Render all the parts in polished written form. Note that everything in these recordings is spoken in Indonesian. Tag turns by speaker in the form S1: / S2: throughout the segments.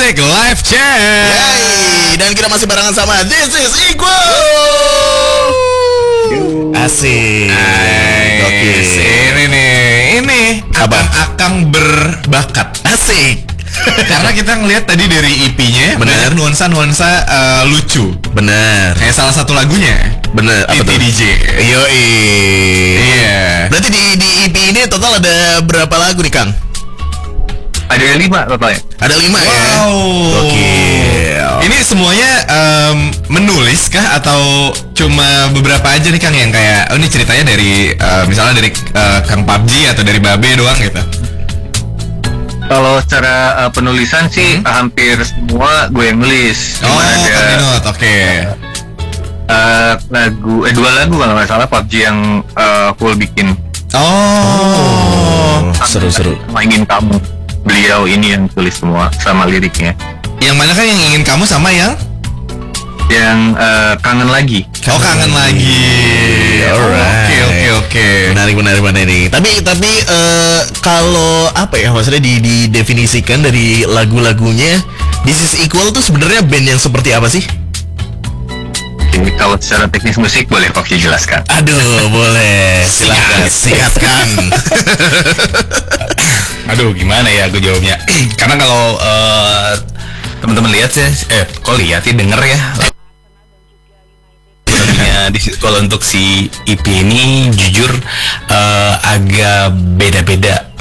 S1: Music Live Chat.
S2: Yay, dan kita masih barengan sama This Is Equal. Asik.
S1: Oke. Ini
S2: Apa?
S1: Akang berbakat.
S2: Asik.
S1: Karena kita ngelihat tadi dari EP-nya
S2: Bener.
S1: banyak nuansa-nuansa lucu.
S2: Bener.
S1: Kayak salah satu lagunya.
S2: Bener. Apa tuh?
S1: DJ.
S2: Yoi.
S1: Iya.
S2: Berarti di EP ini total ada berapa lagu nih, Kang?
S3: Ada 5 totalnya.
S2: Ada 5 ya.
S1: Wow.
S2: Gokil.
S1: Ini semuanya menulis kah atau cuma beberapa aja nih Kang yang kayak ini ceritanya dari misalnya dari Kang PUBG atau dari Babe doang gitu?
S3: Kalau secara penulisan sih hampir semua gue yang nulis.
S1: Oh,
S3: Cuman ada
S1: Kaminot, oke.
S3: dua lagu kalau nggak salah PUBG yang full bikin.
S1: Oh.
S2: Seru-seru.
S3: Sama Ingin Kamu. Beliau ini yang tulis semua sama liriknya.
S1: Yang mana kan yang ingin kamu sama yang?
S3: Yang Kangen Lagi.
S1: Oh, kangen lagi.
S2: Alright.
S1: Oke.
S2: Menarik nih. Tapi kalau apa ya maksudnya didefinisikan dari lagu-lagunya This Is Equal tuh sebenarnya band yang seperti apa sih?
S3: Jadi kalau secara teknis musik boleh Koki jelaskan.
S2: Aduh, boleh. Silakan singkatkan.
S4: Aduh, gimana ya gue jawabnya? Karena kalau teman-teman lihat sih, kok lihat ya denger ya. Kalau untuk si EP ini jujur agak beda-beda.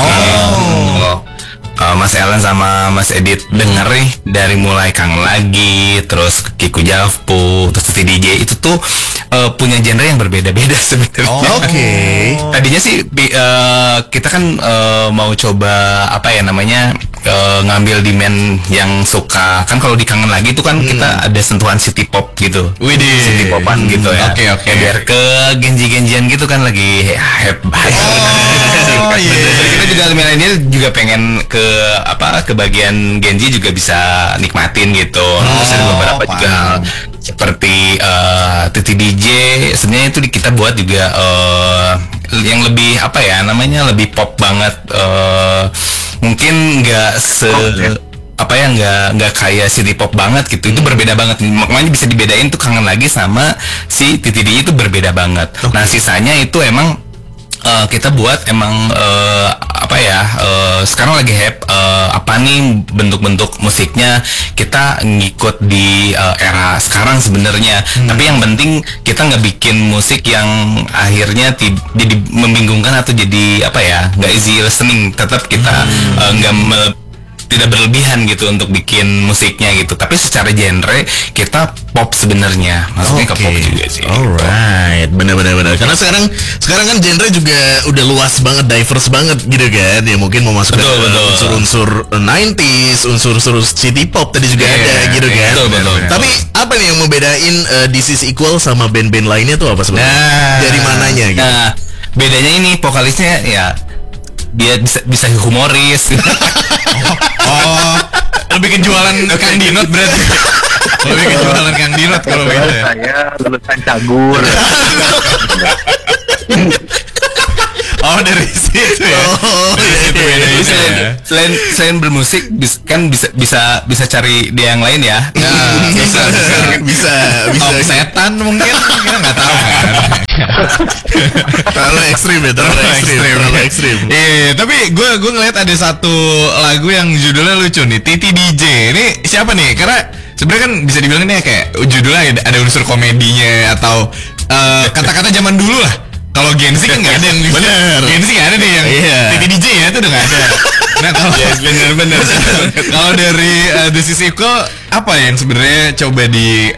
S4: Mas Ellen sama Mas Edit denger nih dari mulai Kang Lagi, terus Kiku Javpu, terus DJ itu tuh punya genre yang berbeda-beda sebenarnya.
S2: Oke.
S4: Tadinya sih kita kan mau coba apa ya namanya ngambil demand yang suka kan kalau di Kangen Lagi itu kan kita ada sentuhan city pop gitu.
S1: Widih.
S4: City popan gitu ya.
S1: Oke.
S4: Ya, biar ke genji-genjian gitu kan lagi
S1: Oh, iya.
S4: Kita juga milenial juga pengen ke bagian genji juga bisa nikmatin gitu. Terus ada beberapa juga hal seperti Titi DJ sebenarnya itu kita buat juga yang lebih apa ya namanya lebih pop banget, mungkin nggak nggak kayak city pop banget gitu. Itu berbeda banget, makanya bisa dibedain tuh Kangen Lagi sama si Titi DJ itu berbeda banget. Nah sisanya itu emang kita buat emang sekarang lagi hype apa nih bentuk-bentuk musiknya kita ngikut di era sekarang sebenarnya. Tapi yang penting kita nggak bikin musik yang akhirnya jadi membingungkan atau jadi nggak easy listening. Tetap kita tidak berlebihan gitu untuk bikin musiknya gitu. Tapi secara genre kita pop sebenarnya, maksudnya ke pop juga sih.
S2: Alright, benar. Karena sekarang kan genre juga udah luas banget, diverse banget gitu kan. Ya mungkin mau masuk
S4: Betul.
S2: unsur-unsur 90s, unsur-unsur city pop tadi juga ada gitu kan.
S4: Betul.
S2: Tapi apa nih yang membedain This Is Equal sama band-band lainnya tuh apa sebenarnya? Dari mananya gitu?
S4: Nah, bedanya ini vokalisnya ya dia bisa humoris.
S1: Lebih kejualan Kang Dinot berarti. Lebih kejualan Kang Dinot kalau begitu ya.
S3: Saya lulusan Cagur.
S1: Oh, dari situ ya. Dari situ bedanya.
S4: Selain bermusik kan bisa cari dia yang lain ya.
S2: Bisa.
S1: Top setan mungkin kita nggak tahu kan.
S2: Terlalu ekstrim.
S1: Iya, tapi gue ngeliat ada satu lagu yang judulnya lucu nih, Titi DJ. Ini siapa nih? Karena sebenarnya kan bisa dibilang ini kayak judulnya ada unsur komedinya atau kata-kata zaman dulu lah. Kalau Gen Z kan nggak ada yang
S2: Bener.
S1: Gen Z nggak ada nih yang Titi DJ ya itu udah nggak ada. Nah kalau bener. Kalau dari This Is Equal apa yang sebenarnya coba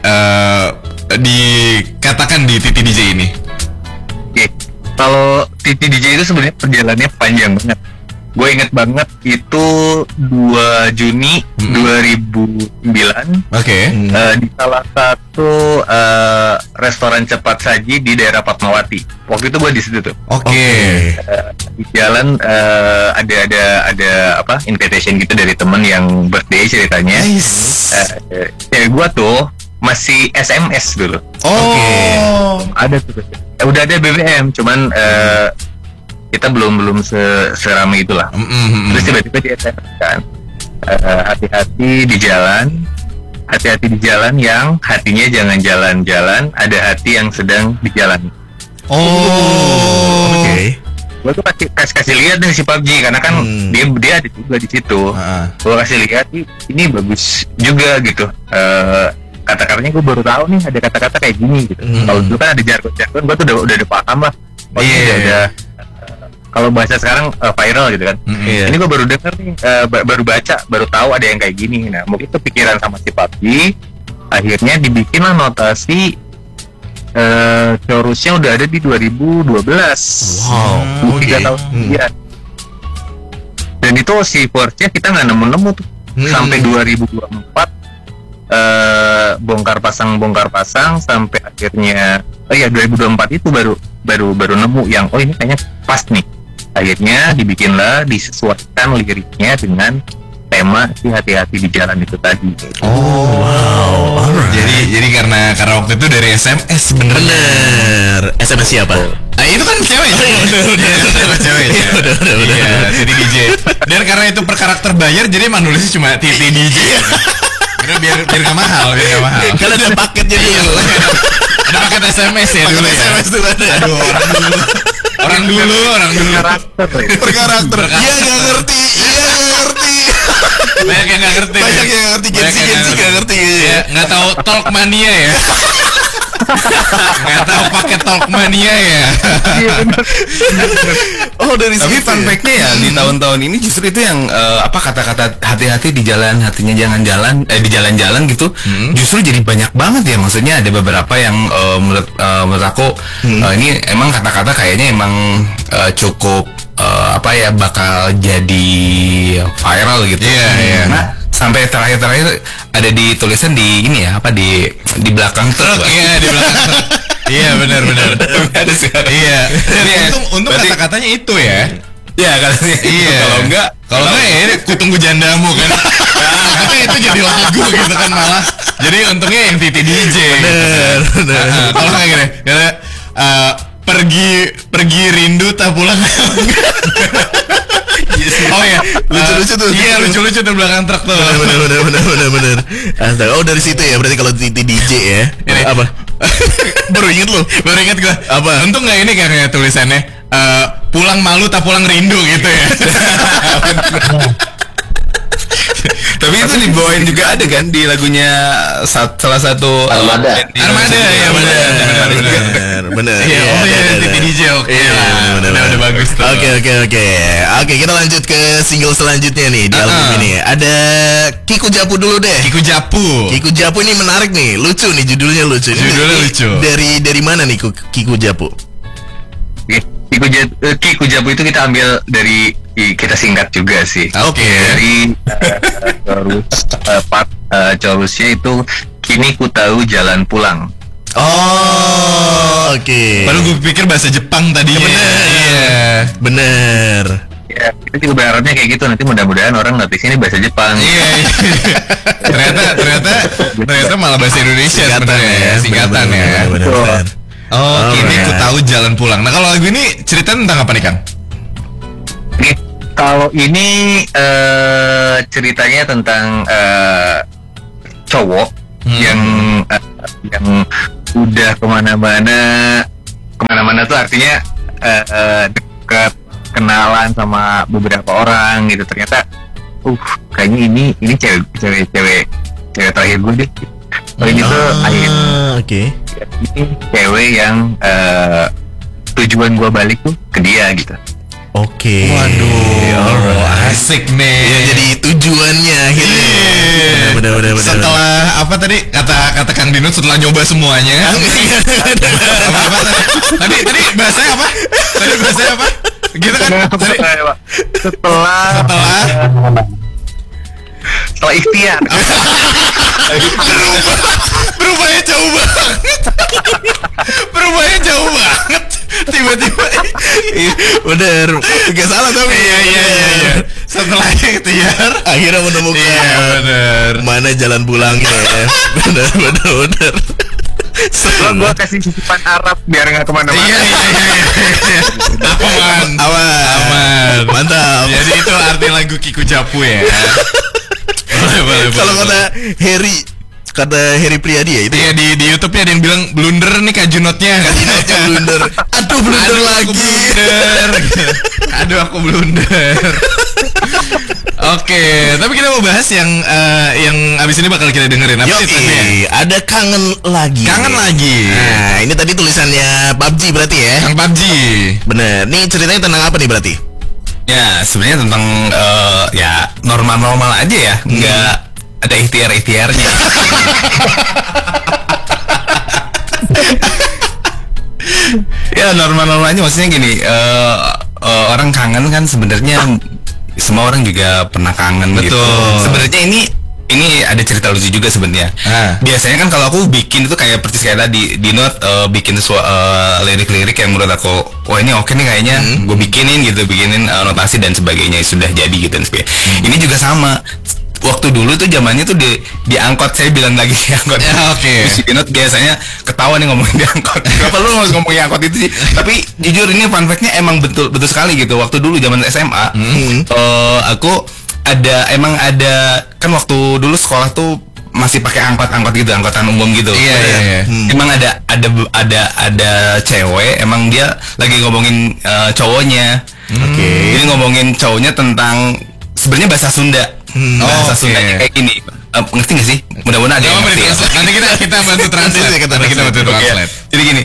S1: dikatakan di Titi DJ ini?
S3: Oke. Kalau Titi DJ itu sebenarnya perjalanannya panjang banget. Gue inget banget itu 2 Juni 2009.
S1: Oke.
S3: Di salah satu restoran cepat saji di daerah Fatmawati. Waktu itu gue di situ tuh.
S1: Oke.
S3: Di jalan ada invitation gitu dari temen yang birthday ceritanya. Cewek gue tuh masih SMS dulu. Ada tuh. Udah ada BBM, cuman kita belum seramai itulah. Terus tiba-tiba dia SMS kan, hati-hati di jalan. Hati-hati di jalan yang hatinya jangan jalan-jalan, ada hati yang sedang di jalan.
S2: Oke.
S3: Gue tuh kasih lihat nih si PUBG karena kan dia ada juga di situ. Gue kasih lihat ini bagus juga gitu. Kata-katanya gue baru tahu nih ada kata-kata kayak gini gitu. Kalau dulu kan ada jargon-jargon, gue tuh udah paham lah. Ada kalau bahasa sekarang viral gitu kan. Ini gue baru denger nih, baru baca, baru tahu ada yang kayak gini. Nah, mungkin itu pikiran sama si PUBG. Akhirnya dibikinlah notasi Chorusnya udah ada di 2012. Wow. 3 tahun kemudian. Dan itu si Force-nya kita nggak nemu-nemu tuh. Sampai 2024 bongkar pasang sampai akhirnya 2024 itu baru nemu yang ini kayaknya pas nih. Akhirnya dibikinlah, disesuaikan liriknya dengan tema si hati-hati di jalan itu tadi.
S2: Wow.
S1: Jadi karena waktu itu dari SMS
S2: bener. SMS siapa?
S1: Itu kan cewek. Cewek. Iya, Titi DJ. Dan karena itu per karakter bayar, jadi emang nulisnya cuma Titi DJ. Karena biar nggak mahal,
S2: Karena ada paketnya dulu.
S1: Ada paket SMS ya dulu ya.
S2: SMS dulu ada.
S1: Aduh, orang dulu.
S3: Per karakter.
S2: Iya nggak ngerti.
S1: Banyak yang nggak ngerti.
S2: Gensi nggak ngerti.
S1: Ya, nggak tahu Talkmania ya. Nggak tahu pakai Talkmania ya.
S2: Dari
S4: tapi fun fact-nya ya di tahun-tahun ini justru itu yang kata-kata hati-hati di jalan, hatinya jangan jalan, di jalan-jalan gitu, justru jadi banyak banget ya. Maksudnya ada beberapa yang menurut aku ini emang kata-kata kayaknya emang cukup bakal jadi viral gitu.
S1: Iya.
S4: Nah, sampai terakhir ada di tulisan di ini ya di belakang truk.
S1: Iya, di belakang truk. Iya, benar.
S4: Ada sekarang.
S1: Iya. Untung kata-katanya itu ya.
S4: Iya, katanya.
S1: Iya. Kalau enggak ya ini kutunggu jandamu kan. Tapi itu jadi lagu gitu kan malah. Jadi untungnya yang Titi DJ.
S2: Bener.
S1: Kalau enggak gini, pergi rindu tak pulang. Oh ya,
S2: lucu-lucu tuh.
S1: Iya, lucu-lucu tuh belakang truk tuh.
S2: Bener. Astaga, dari situ ya berarti kalau Titi DJ ya.
S1: Ini
S2: Apa? Baru inget gue. Apa?
S1: Untung nggak ini kayak tulisannya pulang malu tak pulang rindu gitu ya.
S4: Tapi itu dibawain juga ada kan di lagunya salah satu
S3: Armada.
S1: Ya benar. Iya, Titi DJ oke. Udah bagus tuh.
S2: Oke, kita lanjut ke single selanjutnya nih di album ini. Ada Kiku Japu dulu deh.
S1: Kiku Japu
S2: ini menarik nih, lucu nih judulnya lucu. Dari mana nih Kiku Japu?
S3: Kiku Japu itu kita ambil dari, kita singkat juga sih.
S1: Oke.
S3: Dari chorusnya itu kini ku tahu jalan pulang.
S2: Oke.
S1: Baru gue pikir bahasa Jepang tadinya.
S2: Bener.
S3: Ya, kita juga berharapnya kayak gitu. Nanti mudah-mudahan orang notice ini bahasa Jepang.
S1: Iya. ternyata malah bahasa Indonesia sebenarnya. Singkatan ya.
S2: Bener.
S1: Kini ku tahu jalan pulang. Nah, kalau lagu ini cerita tentang apa nih, Kang?
S3: Kalau ini ceritanya tentang cowok yang udah kemana-mana tuh artinya dekat, kenalan sama beberapa orang gitu. Ternyata kayaknya ini cewek terakhir gue deh. Ini tuh ini cewek yang tujuan gue balik tuh ke dia gitu.
S2: Oke.
S1: Waduh, asik nih.
S2: Ya, jadi tujuannya akhirnya. Bener.
S1: Setelah apa tadi kata Kang Dinut setelah nyoba semuanya. Tadi bahasanya apa? Gitu kan?
S3: Setelah ikhtiar.
S1: Berubahnya jauh banget. Tiba-tiba.
S2: Bener. Gak salah tapi.
S1: Iya. Setelah ikhtiar
S2: akhirnya menemukan mana jalan pulangnya ya. Bener.
S3: Setelah gua kasih sisipan Arab biar nggak kemana-mana.
S1: Iya. Aman.
S2: Mantap.
S1: Jadi itu arti lagu Kiku Japu ya. boleh.
S2: Kalau kata Harry Priadi ya itu.
S1: Iya di YouTube-nya ada yang bilang blunder nih Kak Junotnya.
S2: Blunder. Aduh blunder lagi.
S1: Aduh aku blunder. Oke, tapi kita mau bahas yang abis ini bakal kita dengerin. Apa sih tadi?
S2: Ada kangen lagi.
S1: Kangen lagi.
S2: Nah, ini tadi tulisannya PUBG berarti ya?
S1: Yang PUBG.
S2: Bener. Nih ceritanya tentang apa nih berarti?
S4: Ya sebenarnya tentang ya normal-normal aja ya, nggak ada ikhtiar-ikhtiarnya. Ya normal-normal aja, maksudnya gini, orang kangen kan sebenarnya semua orang juga pernah kangen.
S1: Betul.
S4: Gitu. Sebenarnya ini ada cerita lucu juga sebenarnya. Biasanya kan kalau aku bikin itu kayak persis kayak tadi di note, bikin lirik-lirik yang menurut aku wah ini oke nih kayaknya, gue bikinin notasi dan sebagainya, sudah jadi gitu dan sebagainya. Ini juga sama. Waktu dulu tuh zamannya tuh di angkot, saya bilang lagi di angkot.
S1: Ya, oke.
S4: Di note biasanya ketawa nih ngomongin di angkot. Kenapa lu ngomongin angkot itu sih? Tapi jujur ini fun fact-nya emang betul sekali gitu. Waktu dulu zaman SMA, aku ada kan waktu dulu sekolah tuh masih pakai angkot gitu, angkutan umum gitu.
S1: Iya.
S4: Emang ada cewek, emang dia lagi ngomongin cowoknya. Jadi ngomongin cowoknya tentang sebenarnya bahasa Sunda. Bahasa Sundanya kayak gini. Ngerti gak sih? Mudah-mudahan ada yang ngerti ya.
S1: Nanti kita bantu translate. Kita bantu translate.
S4: Jadi gini,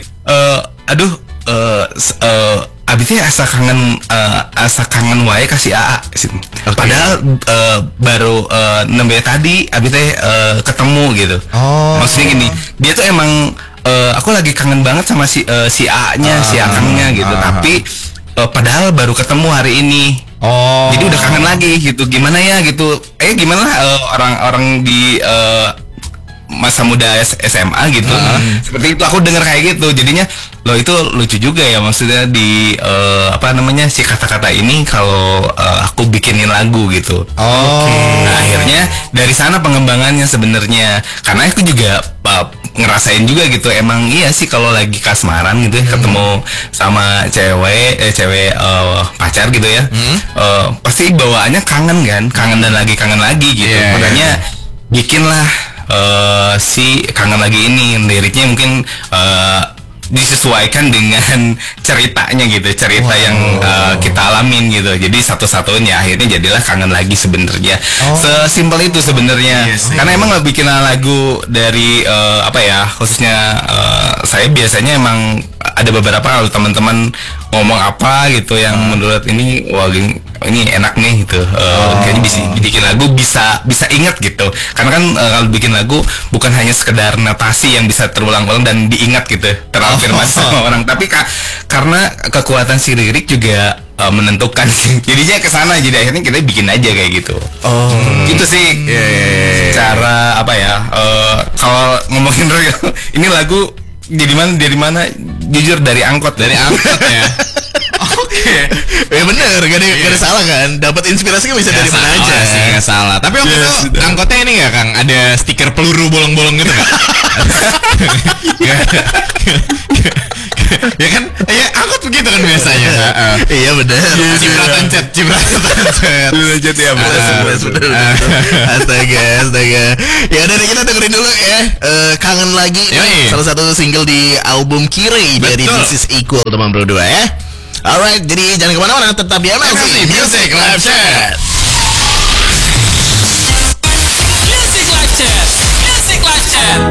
S4: abisnya asa kangen wae kasih AA. Padahal baru nembe tadi abisnya ketemu gitu. Maksudnya gini, dia tuh emang aku lagi kangen banget sama si AA-nya, si akangnya gitu. Tapi padahal baru ketemu hari ini. Jadi udah kangen lagi gitu. Gimana ya gitu. Gimana orang-orang di masa muda SMA gitu. Seperti itu aku dengar kayak gitu. Jadinya loh itu lucu juga ya, maksudnya di si kata-kata ini kalau aku bikinin lagu gitu. Nah, akhirnya dari sana pengembangannya sebenarnya. Karena aku juga ngerasain juga gitu, emang iya sih kalau lagi kasmaran gitu ya, ketemu sama cewek pacar gitu ya, pasti bawaannya kangen dan lagi kangen lagi gitu. Makanya bikinlah si kangen lagi ini, liriknya mungkin disesuaikan dengan ceritanya gitu, cerita yang kita alamin gitu. Jadi satu-satunya akhirnya jadilah kangen lagi sebenarnya. Sesimpel itu sebenarnya. Karena emang nggak bikin lagu dari khususnya saya biasanya emang ada beberapa kalau teman-teman ngomong apa gitu yang menurut ini wah ini enak nih gitu, kayaknya bisa bikin lagu, bisa ingat gitu. Karena kan kalau bikin lagu bukan hanya sekedar notasi yang bisa terulang-ulang dan diingat gitu, terafirmasi sama orang, tapi karena kekuatan si lirik juga menentukan sih. Jadinya kesana, jadi akhirnya kita bikin aja kayak gitu. Gitu sih. Cara kalau ngomongin real, ini lagu dari mana? Jujur dari angkot ya.
S2: Ya bener, gak ada salah kan. Dapat inspirasi kan bisa dari mana aja.
S1: Gak salah. Tapi waktu itu angkotnya ini gak Kang? Ada stiker peluru bolong-bolong gitu gak? Ya kan? Ya angkot begitu kan biasanya.
S2: Iya bener.
S1: Cipratan cat.
S2: Ya bener. Astaga. Ya udah kita dengerin dulu ya. Kangen lagi. Salah satu single di album Kiri dari This Is Equal teman berdua ya. Alright, jadi jangan kemana-mana, tetap di MLC Music Live Chat.